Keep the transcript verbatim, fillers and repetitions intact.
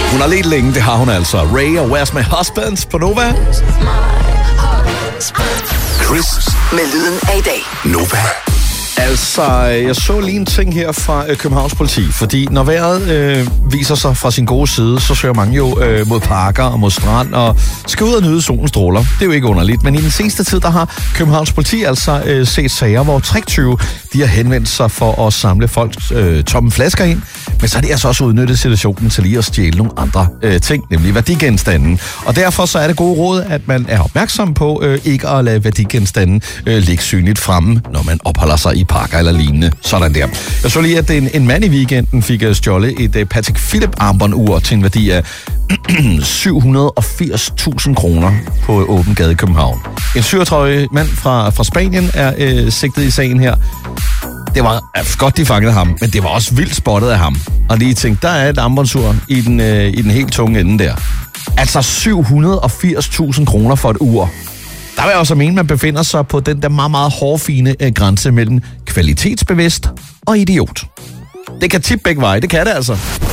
Hun har let længe, det har hun altså. Ray og Where's My Husband på Nova. Chris med lyden af i dag. Nova. Altså, jeg så lige en ting her fra øh, Københavns politi, fordi når vejret øh, viser sig fra sin gode side, så søger mange jo øh, mod parker og mod strand og skal ud og nyde solens stråler. Det er jo ikke underligt, men i den seneste tid, der har Københavns politi altså øh, set sager, hvor tricktyve, de har henvendt sig for at samle folks øh, tomme flasker ind, men så har de altså også udnyttet situationen til lige at stjæle nogle andre øh, ting, nemlig værdigenstanden. Og derfor så er det gode råd, at man er opmærksom på øh, ikke at lade værdigenstanden øh, ligge synligt fremme, når man opholder sig i parker eller lignende. Sådan der. Jeg så lige, at en, en mand i weekenden fik uh, stjålet et uh, Patek Philippe armbåndur til en værdi af syv hundrede og firs tusind kroner på åben gade i København. En syvogtredive mand fra, fra Spanien er uh, sigtet i sagen her. Det var uh, godt, de fangede ham, men det var også vildt spottet af ham. Og lige tænkte, der er et armbåndsur i den, uh, i den helt tunge ende der. Altså syv hundrede og firs tusind kroner for et ur. Der vil jeg også mene, at man befinder sig på den der meget, meget hårfine øh, grænse mellem kvalitetsbevidst og idiot. Det kan tippe begge veje, det kan det altså.